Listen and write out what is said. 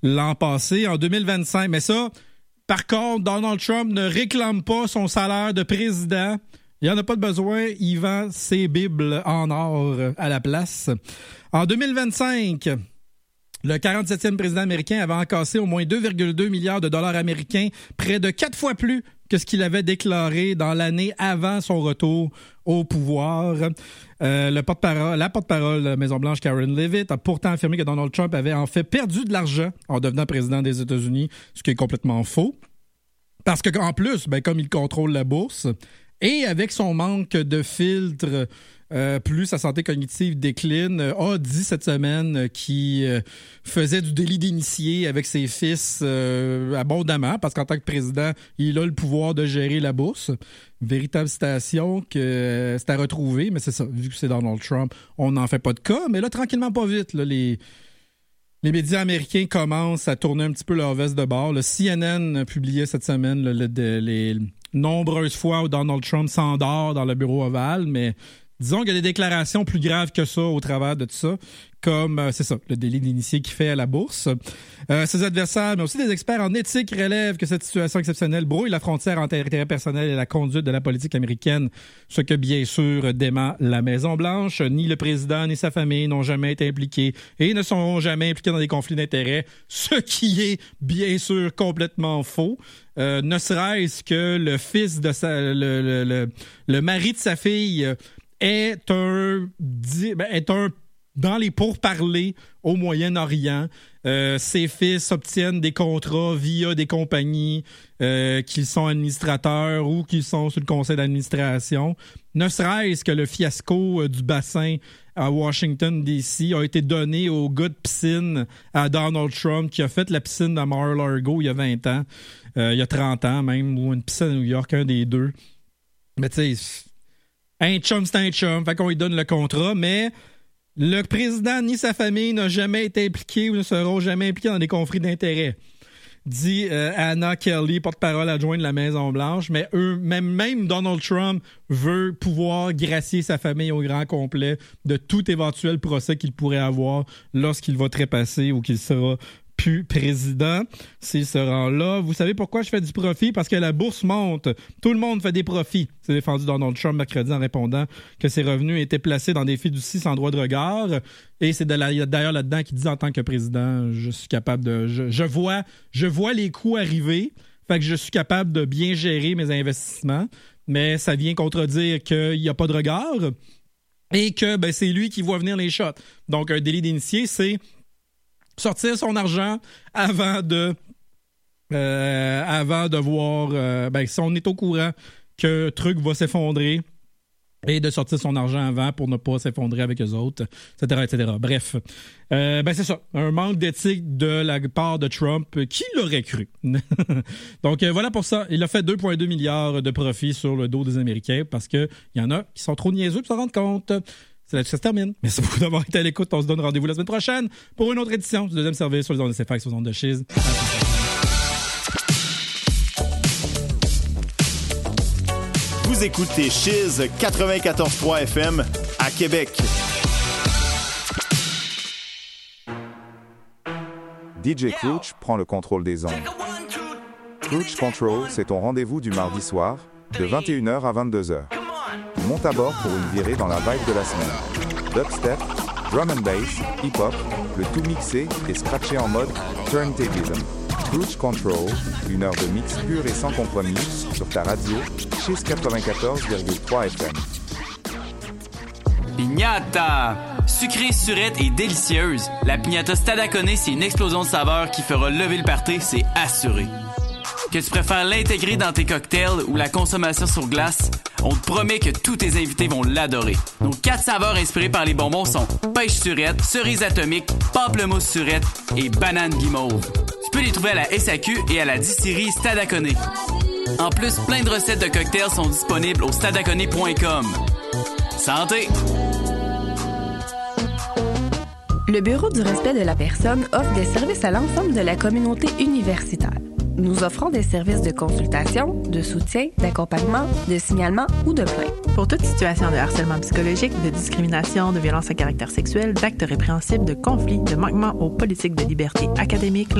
l'an passé, en 2025. Mais ça, par contre, Donald Trump ne réclame pas son salaire de président. Il n'en a pas de besoin. Il vend ses bibles en or à la place. En 2025... le 47e président américain avait encaissé au moins 2,2 milliards de dollars américains, près de 4 fois plus que ce qu'il avait déclaré dans l'année avant son retour au pouvoir. La porte-parole de la Maison-Blanche, Karen Leavitt, a pourtant affirmé que Donald Trump avait en fait perdu de l'argent en devenant président des États-Unis, ce qui est complètement faux. Parce qu'en plus, comme il contrôle la bourse, et avec son manque de filtre... plus sa santé cognitive décline, a dit cette semaine qu'il faisait du délit d'initié avec ses fils abondamment, parce qu'en tant que président, il a le pouvoir de gérer la bourse. Véritable citation que c'est à retrouver, mais c'est ça, vu que c'est Donald Trump, on n'en fait pas de cas. Mais là, tranquillement, pas vite, là, les médias américains commencent à tourner un petit peu leur veste de bord. Le CNN publiait cette semaine les nombreuses fois où Donald Trump s'endort dans le bureau ovale, mais disons qu'il y a des déclarations plus graves que ça au travers de tout ça, comme, c'est ça, le délit d'initié qu'il fait à la bourse. Ses adversaires, mais aussi des experts en éthique relèvent que cette situation exceptionnelle brouille la frontière entre intérêt personnel et la conduite de la politique américaine, ce que, bien sûr, dément la Maison-Blanche. Ni le président ni sa famille n'ont jamais été impliqués et ne sont jamais impliqués dans des conflits d'intérêts, ce qui est, bien sûr, complètement faux. Ne serait-ce que le fils de le mari de sa fille est un dans les pourparlers au Moyen-Orient. Ses fils obtiennent des contrats via des compagnies qu'ils sont administrateurs ou qu'ils sont sur le conseil d'administration. Ne serait-ce que le fiasco du bassin à Washington, D.C. a été donné au gars de piscine à Donald Trump qui a fait la piscine de Mar-a-Lago il y a 20 ans, il y a 30 ans même, ou une piscine à New York, un des deux. Mais tu sais... un chum, c'est un chum. Fait qu'on lui donne le contrat, mais le président ni sa famille n'ont jamais été impliqués ou ne seront jamais impliqués dans des conflits d'intérêts. Dit Anna Kelly, porte-parole adjointe de la Maison-Blanche, mais même Donald Trump veut pouvoir gracier sa famille au grand complet de tout éventuel procès qu'il pourrait avoir lorsqu'il va trépasser ou qu'il sera plus président, s'il se rend là. Vous savez pourquoi je fais du profit? Parce que la bourse monte. Tout le monde fait des profits. C'est défendu Donald Trump mercredi en répondant que ses revenus étaient placés dans des fiducies sans droit de regard. Et c'est d'ailleurs là-dedans qu'il dit en tant que président, je suis capable de... Je vois les coûts arriver, fait que je suis capable de bien gérer mes investissements, mais ça vient contredire qu'il n'y a pas de regard et que c'est lui qui voit venir les shots. Donc, un délit d'initié, c'est sortir son argent avant de voir si on est au courant que truc va s'effondrer et de sortir son argent avant pour ne pas s'effondrer avec eux autres, etc. Bref, c'est ça, un manque d'éthique de la part de Trump. Qui l'aurait cru? Donc voilà pour ça. Il a fait 2,2 milliards de profits sur le dos des Américains parce qu'il y en a qui sont trop niaiseux pour s'en rendre compte. C'est là que ça se termine. Merci beaucoup d'avoir été à l'écoute. On se donne rendez-vous la semaine prochaine pour une autre édition du deuxième service sur les ondes de CFAX, sur les ondes de Chiz. Vous écoutez Chiz 94.3 FM à Québec. DJ Crouch prend le contrôle des ondes. Crouch Control, c'est ton rendez-vous du mardi soir, de 21h à 22h. Monte à bord pour une virée dans la vibe de la semaine. Dubstep, drum and bass, hip-hop, le tout mixé et scratché en mode turntablism. Cruise Control, une heure de mix pur et sans compromis sur ta radio, Chiz 94,3 FM. Pignata! Sucrée, surette et délicieuse, la pignata Stadaconé, c'est une explosion de saveurs qui fera lever le party, c'est assuré. Que tu préfères l'intégrer dans tes cocktails ou la consommation sur glace, on te promet que tous tes invités vont l'adorer. Nos 4 saveurs inspirées par les bonbons sont pêche surette, cerise atomique, pamplemousse surette et banane guimauve. Tu peux les trouver à la SAQ et à la distillerie Stadaconé. En plus, plein de recettes de cocktails sont disponibles au stadaconé.com. Santé! Le Bureau du respect de la personne offre des services à l'ensemble de la communauté universitaire. Nous offrons des services de consultation, de soutien, d'accompagnement, de signalement ou de plainte. Pour toute situation de harcèlement psychologique, de discrimination, de violence à caractère sexuel, d'actes répréhensibles, de conflits, de manquement aux politiques de liberté académique,